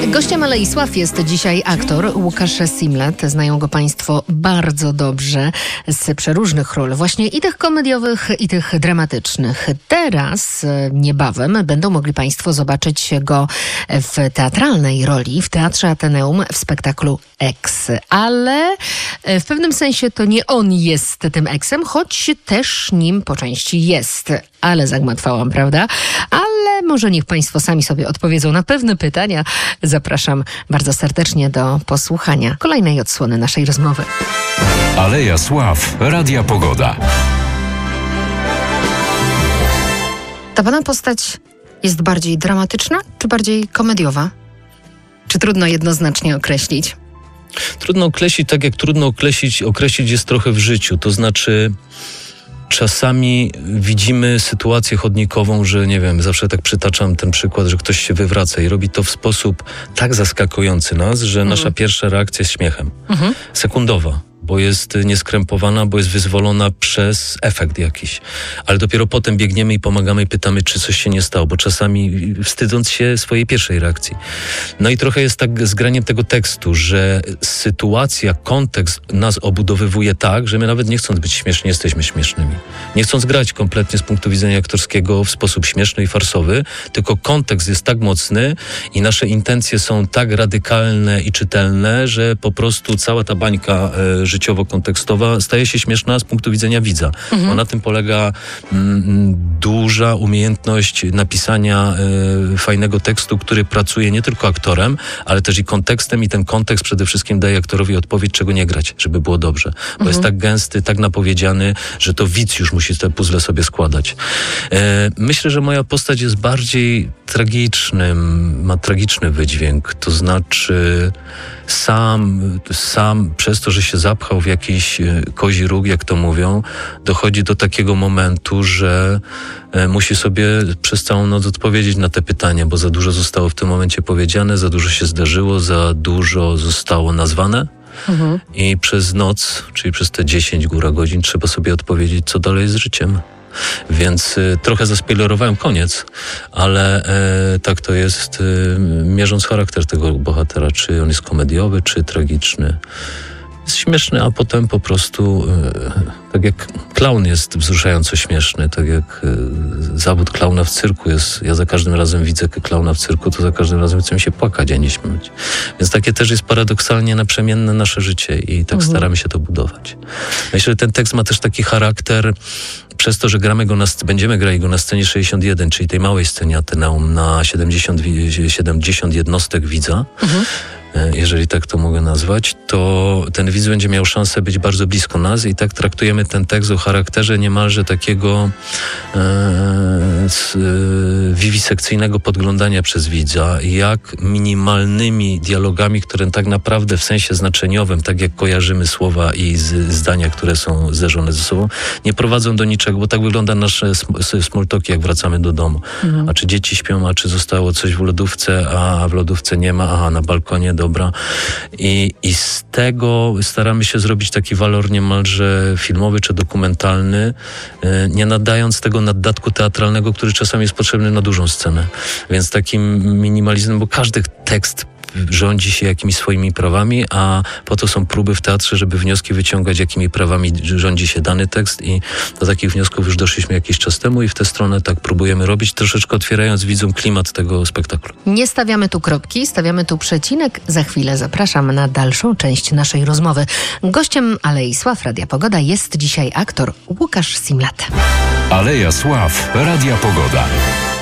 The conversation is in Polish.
Gościem Alei Sław jest dzisiaj aktor Łukasz Simlat. Znają go Państwo bardzo dobrze z przeróżnych ról, właśnie i tych komediowych, i tych dramatycznych. Teraz, niebawem, będą mogli Państwo zobaczyć go w teatralnej roli w Teatrze Ateneum w spektaklu Eks. Ale w pewnym sensie to nie on jest tym Eksem, choć też nim po części jest. Ale zagmatwałam, prawda? Ale może niech Państwo sami sobie odpowiedzą na pewne pytania. Zapraszam bardzo serdecznie do posłuchania kolejnej odsłony naszej rozmowy. Aleja Sław, Radia Pogoda. Ta Pana postać jest bardziej dramatyczna, czy bardziej komediowa? Czy trudno jednoznacznie określić? Trudno określić, tak jak trudno określić jest trochę w życiu. To znaczy, czasami widzimy sytuację chodnikową, że nie wiem, zawsze tak przytaczam ten przykład, że ktoś się wywraca i robi to w sposób tak zaskakujący nas, że nasza pierwsza reakcja jest śmiechem. Sekundowa. Bo jest nieskrępowana, bo jest wyzwolona przez efekt jakiś. Ale dopiero potem biegniemy i pomagamy i pytamy, czy coś się nie stało, bo czasami wstydząc się swojej pierwszej reakcji. No i trochę jest tak z graniem tego tekstu, że sytuacja, kontekst nas obudowywuje tak, że my nawet nie chcąc być śmieszni, jesteśmy śmiesznymi. Nie chcąc grać kompletnie z punktu widzenia aktorskiego w sposób śmieszny i farsowy, tylko kontekst jest tak mocny i nasze intencje są tak radykalne i czytelne, że po prostu cała ta bańka życiowo-kontekstowa staje się śmieszna z punktu widzenia widza. Bo na tym polega duża umiejętność napisania fajnego tekstu, który pracuje nie tylko aktorem, ale też i kontekstem i ten kontekst przede wszystkim daje aktorowi odpowiedź, czego nie grać, żeby było dobrze. Bo jest tak gęsty, tak napowiedziany, że to widz już musi te puzzle sobie składać. Myślę, że moja postać jest bardziej ma tragiczny wydźwięk. To znaczy sam przez to, że się zapchał w jakiś kozi róg, jak to mówią, dochodzi do takiego momentu, że musi sobie przez całą noc odpowiedzieć na te pytania, bo za dużo zostało w tym momencie powiedziane, za dużo się zdarzyło, za dużo zostało nazwane. I przez noc, czyli przez te 10 góra godzin, trzeba sobie odpowiedzieć, co dalej z życiem. Więc trochę zaspoilerowałem koniec, ale tak to jest, mierząc charakter tego bohatera, czy on jest komediowy, czy tragiczny. Jest śmieszny, a potem po prostu, tak jak klaun jest wzruszająco śmieszny, tak jak zawód klauna w cyrku jest, ja za każdym razem widzę klauna w cyrku, to za każdym razem chcę mi się płakać, a nie śmiać. Więc takie też jest paradoksalnie naprzemienne nasze życie i tak staramy się to budować. Myślę, że ten tekst ma też taki charakter, przez to, że będziemy grali go na scenie 61, czyli tej małej scenie Ateneum na 70 jednostek widza, jeżeli tak to mogę nazwać, to ten widz będzie miał szansę być bardzo blisko nas i tak traktujemy ten tekst o charakterze niemalże takiego wiwisekcyjnego podglądania przez widza, jak minimalnymi dialogami, które tak naprawdę w sensie znaczeniowym, tak jak kojarzymy słowa i zdania, które są zderzone ze sobą, nie prowadzą do niczego, bo tak wygląda nasze small talki, jak wracamy do domu. A czy dzieci śpią, a czy zostało coś w lodówce, a w lodówce nie ma, aha, na balkonie, dobra. I z tego staramy się zrobić taki walor niemalże filmowy czy dokumentalny, nie nadając tego naddatku teatralnego, który czasami jest potrzebny na dużą scenę. Więc takim minimalizmem, bo każdy tekst rządzi się jakimiś swoimi prawami, a po to są próby w teatrze, żeby wnioski wyciągać, jakimi prawami rządzi się dany tekst i do takich wniosków już doszliśmy jakiś czas temu i w tę stronę tak próbujemy robić, troszeczkę otwierając widzom klimat tego spektaklu. Nie stawiamy tu kropki, stawiamy tu przecinek. Za chwilę zapraszam na dalszą część naszej rozmowy. Gościem Alei Sław Radia Pogoda jest dzisiaj aktor Łukasz Simlat. Aleja Sław, Radia Pogoda.